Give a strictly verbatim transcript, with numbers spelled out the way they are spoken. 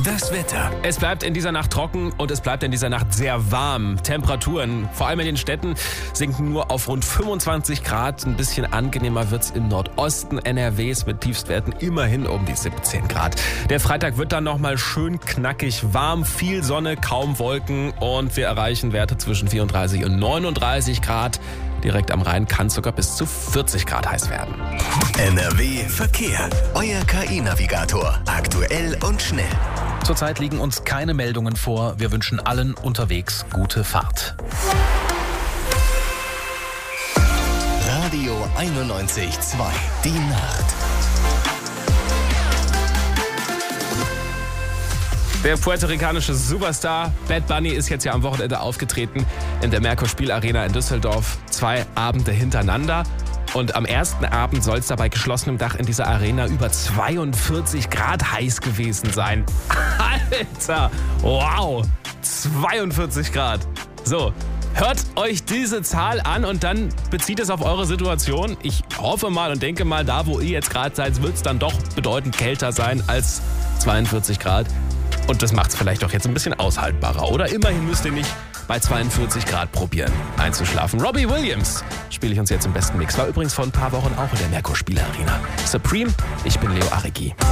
Das Wetter. Es bleibt in dieser Nacht trocken und es bleibt in dieser Nacht sehr warm. Temperaturen, vor allem in den Städten, sinken nur auf rund fünfundzwanzig Grad. Ein bisschen angenehmer wird's im Nordosten N R Ws mit Tiefstwerten immerhin um die siebzehn Grad. Der Freitag wird dann nochmal schön knackig warm, viel Sonne, kaum Wolken und wir erreichen Werte zwischen vierunddreißig und neununddreißig Grad. Direkt am Rhein kann es sogar bis zu vierzig Grad heiß werden. N R W Verkehr. Euer K I-Navigator. Aktuell und schnell. Zurzeit liegen uns keine Meldungen vor. Wir wünschen allen unterwegs gute Fahrt. Radio einundneunzig Komma zwei. Die Nacht. Der puerto-ricanische Superstar Bad Bunny ist jetzt ja am Wochenende aufgetreten in der Merkur Spielarena in Düsseldorf. Zwei Abende hintereinander. Und am ersten Abend soll es da bei geschlossenem Dach in dieser Arena über zweiundvierzig Grad heiß gewesen sein. Alter, wow, zweiundvierzig Grad. So, hört euch diese Zahl an und dann bezieht es auf eure Situation. Ich hoffe mal und denke mal, da wo ihr jetzt gerade seid, wird es dann doch bedeutend kälter sein als zweiundvierzig Grad. Und das macht es vielleicht auch jetzt ein bisschen aushaltbarer. Oder immerhin müsst ihr nicht bei zweiundvierzig Grad probieren einzuschlafen. Robbie Williams spiele ich uns jetzt im besten Mix. War übrigens vor ein paar Wochen auch in der Merkur Spielarena. Supreme, ich bin Leo Aregui.